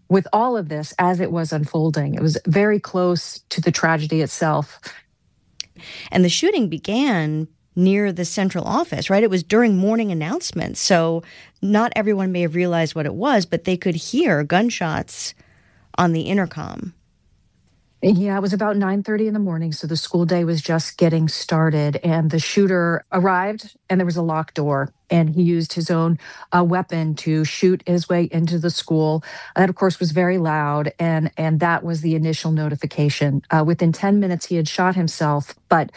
with all of this as it was unfolding. It was very close to the tragedy itself. And the shooting began near the central office, right? It was during morning announcements. So not everyone may have realized what it was, but they could hear gunshots on the intercom. Yeah, it was about 9:30 in the morning, so the school day was just getting started, and the shooter arrived, and there was a locked door, and he used his own weapon to shoot his way into the school. That, of course, was very loud, and that was the initial notification. Within 10 minutes, he had shot himself, but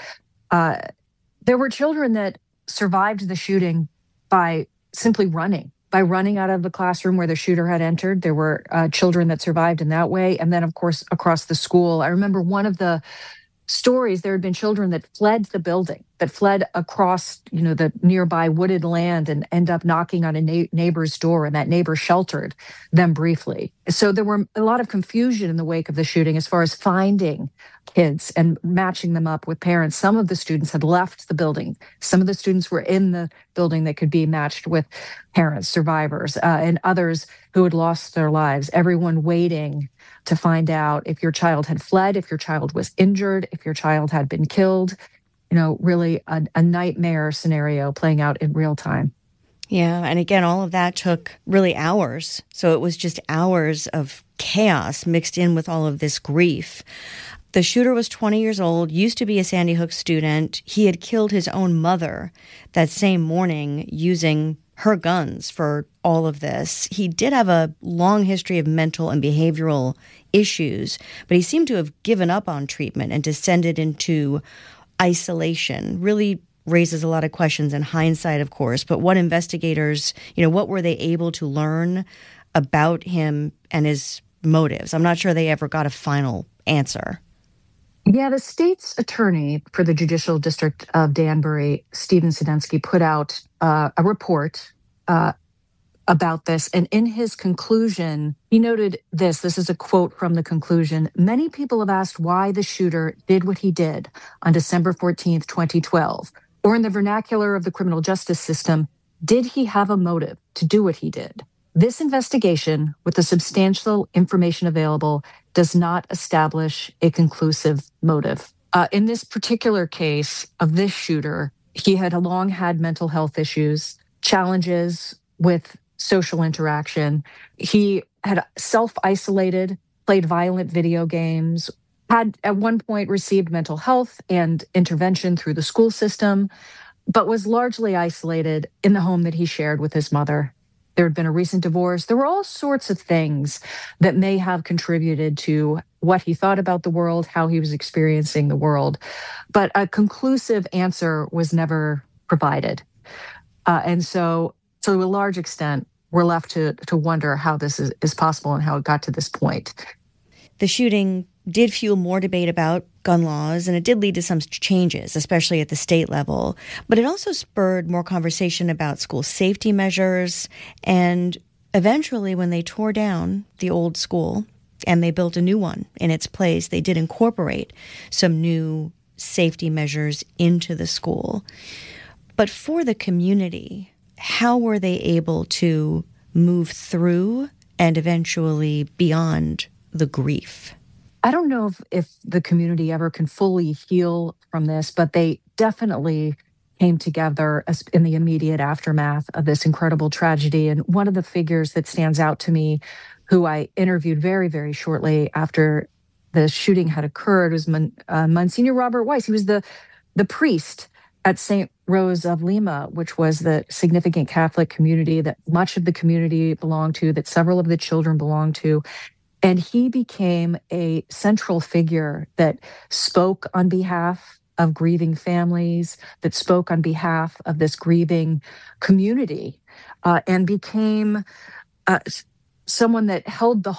there were children that survived the shooting by simply running. By running out of the classroom where the shooter had entered. There were children that survived in that way. And then, of course, across the school. I remember one of the stories, there had been children that fled the building, that fled across, the nearby wooded land and end up knocking on a neighbor's door, and that neighbor sheltered them briefly. So there were a lot of confusion in the wake of the shooting as far as finding kids and matching them up with parents. Some of the students had left the building. Some of the students were in the building that could be matched with parents, survivors, and others who had lost their lives. Everyone waiting to find out if your child had fled, if your child was injured, if your child had been killed. Really a nightmare scenario playing out in real time. Yeah, and again, all of that took really hours. So it was just hours of chaos mixed in with all of this grief. The shooter was 20 years old, used to be a Sandy Hook student. He had killed his own mother that same morning using her guns for all of this. He did have a long history of mental and behavioral issues, but he seemed to have given up on treatment and descended into isolation. Really raises a lot of questions in hindsight, of course, but what investigators, what were they able to learn about him and his motives? I'm not sure they ever got a final answer. Yeah, the state's attorney for the Judicial District of Danbury, Stephen Sedensky, put out a report about this. And in his conclusion, he noted this. This is a quote from the conclusion. Many people have asked why the shooter did what he did on December 14th, 2012. Or in the vernacular of the criminal justice system, did he have a motive to do what he did? This investigation, with the substantial information available, does not establish a conclusive motive. In this particular case of this shooter, he had long had mental health issues, challenges with social interaction. He had self-isolated, played violent video games, had at one point received mental health and intervention through the school system, but was largely isolated in the home that he shared with his mother. There had been a recent divorce. There were all sorts of things that may have contributed to what he thought about the world, how he was experiencing the world. But a conclusive answer was never provided. And so to a large extent, we're left to wonder how this is possible and how it got to this point. The shooting did fuel more debate about gun laws, and it did lead to some changes, especially at the state level. But it also spurred more conversation about school safety measures. And eventually, when they tore down the old school and they built a new one in its place, they did incorporate some new safety measures into the school. But for the community, how were they able to move through and eventually beyond the grief? I don't know if the community ever can fully heal from this, but they definitely came together in the immediate aftermath of this incredible tragedy. And one of the figures that stands out to me, who I interviewed very, very shortly after the shooting had occurred, was Monsignor Robert Weiss. He was the priest at St. Rose of Lima, which was the significant Catholic community that much of the community belonged to, that several of the children belonged to. And he became a central figure that spoke on behalf of grieving families, that spoke on behalf of this grieving community, and became someone that held the